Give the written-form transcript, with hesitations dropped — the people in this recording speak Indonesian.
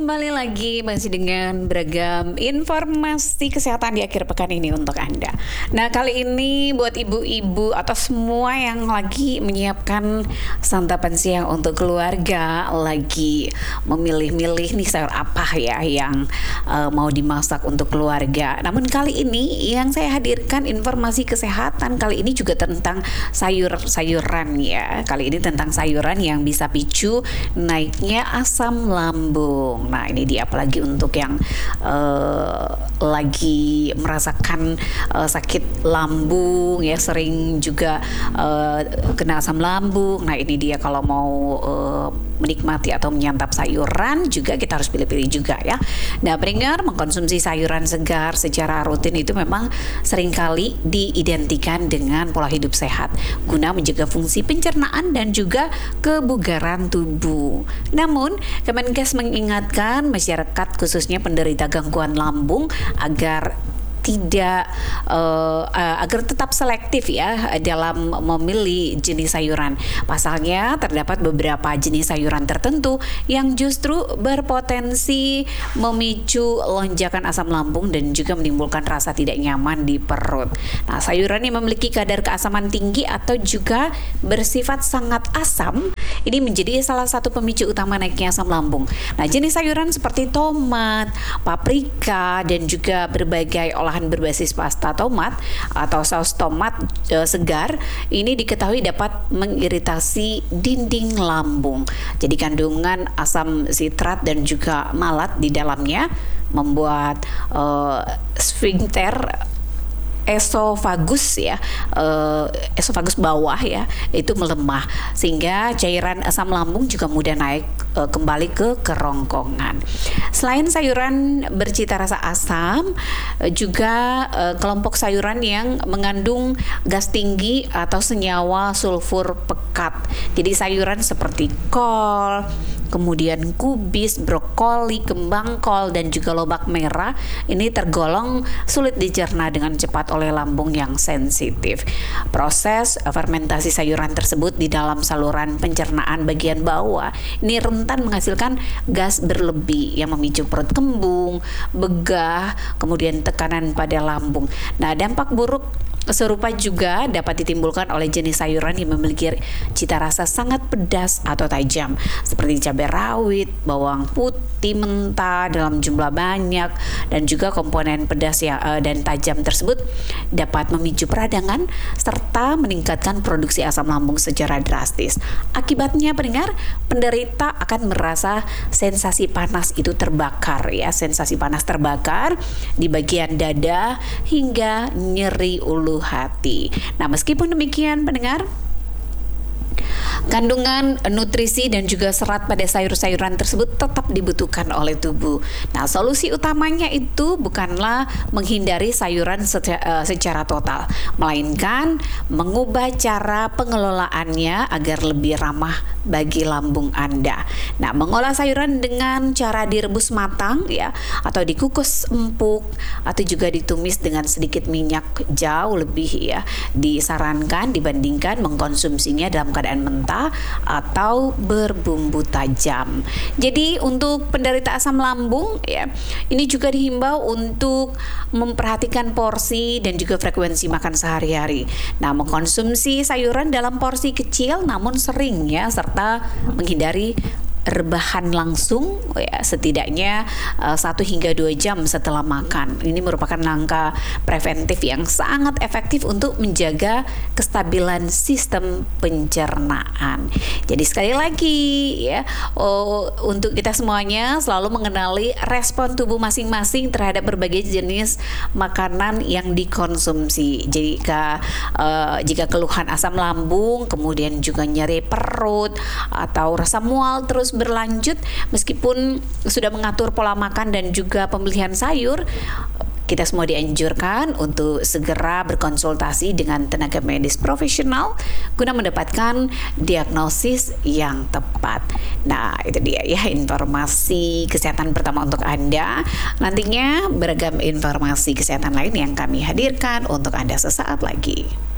kembali lagi masih dengan beragam informasi kesehatan di akhir pekan ini untuk Anda. Nah, kali ini buat ibu-ibu atau semua yang lagi menyiapkan santapan siang untuk keluarga, lagi memilih-milih nih sayur apa ya yang mau dimasak untuk keluarga. Namun kali ini yang saya hadirkan informasi kesehatan kali ini juga tentang sayur-sayuran ya. Kali ini tentang sayuran yang bisa picu naiknya asam lambung. Nah, ini dia apalagi untuk yang lagi merasakan sakit lambung ya, sering juga kena asam lambung. Nah, ini dia kalau mau menikmati atau menyantap sayuran juga kita harus pilih-pilih juga ya. Nah, pendengar, mengkonsumsi sayuran segar secara rutin itu memang seringkali diidentikan dengan pola hidup sehat guna menjaga fungsi pencernaan dan juga kebugaran tubuh. Namun, Kemenkes mengingatkan masyarakat khususnya penderita gangguan lambung agar tetap selektif ya dalam memilih jenis sayuran. Pasalnya terdapat beberapa jenis sayuran tertentu yang justru berpotensi memicu lonjakan asam lambung dan juga menimbulkan rasa tidak nyaman di perut. Nah, sayuran yang memiliki kadar keasaman tinggi atau juga bersifat sangat asam ini menjadi salah satu pemicu utama naiknya asam lambung. Nah, jenis sayuran seperti tomat, paprika, dan juga berbagai olahan berbasis pasta tomat atau saus tomat segar ini diketahui dapat mengiritasi dinding lambung. Jadi kandungan asam sitrat dan juga malat di dalamnya membuat sfinkter esofagus ya, esofagus bawah ya, itu melemah sehingga cairan asam lambung juga mudah naik kembali ke kerongkongan. Selain sayuran bercita rasa asam, juga kelompok sayuran yang mengandung gas tinggi atau senyawa sulfur pekat. Jadi sayuran seperti kol, kemudian kubis, brokoli, kembang kol, dan juga lobak merah ini tergolong sulit dicerna dengan cepat oleh lambung yang sensitif. Proses fermentasi sayuran tersebut di dalam saluran pencernaan bagian bawah ini rentan menghasilkan gas berlebih yang memicu perut kembung, begah, kemudian tekanan pada lambung. Nah, dampak buruk serupa juga dapat ditimbulkan oleh jenis sayuran yang memiliki cita rasa sangat pedas atau tajam seperti cabai rawit, bawang putih mentah dalam jumlah banyak, dan juga komponen pedas dan tajam tersebut dapat memicu peradangan serta meningkatkan produksi asam lambung secara drastis. Akibatnya penderita akan merasa sensasi panas itu terbakar ya, sensasi panas terbakar di bagian dada hingga nyeri ulu hati. Nah, meskipun demikian pendengar, kandungan nutrisi dan juga serat pada sayur-sayuran tersebut tetap dibutuhkan oleh tubuh. Nah, solusi utamanya itu bukanlah menghindari sayuran secara total, melainkan mengubah cara pengelolaannya agar lebih ramah bagi lambung Anda. Nah, mengolah sayuran dengan cara direbus matang ya, atau dikukus empuk, atau juga ditumis dengan sedikit minyak jauh lebih ya disarankan dibandingkan mengkonsumsinya dalam keadaan mentah atau berbumbu tajam. Jadi untuk penderita asam lambung ya, ini juga dihimbau untuk memperhatikan porsi dan juga frekuensi makan sehari-hari. Nah, mengkonsumsi sayuran dalam porsi kecil namun sering ya, serta menghindari rebahan langsung ya, setidaknya 1 hingga 2 jam setelah makan. Ini merupakan langkah preventif yang sangat efektif untuk menjaga kestabilan sistem pencernaan. Jadi sekali lagi ya, untuk kita semuanya selalu mengenali respon tubuh masing-masing terhadap berbagai jenis makanan yang dikonsumsi. Jadi jika keluhan asam lambung, kemudian juga nyeri perut atau rasa mual terus berlanjut meskipun sudah mengatur pola makan dan juga pemilihan sayur, kita semua dianjurkan untuk segera berkonsultasi dengan tenaga medis profesional guna mendapatkan diagnosis yang tepat. Nah, itu dia ya informasi kesehatan pertama untuk Anda. Nantinya beragam informasi kesehatan lain yang kami hadirkan untuk Anda sesaat lagi.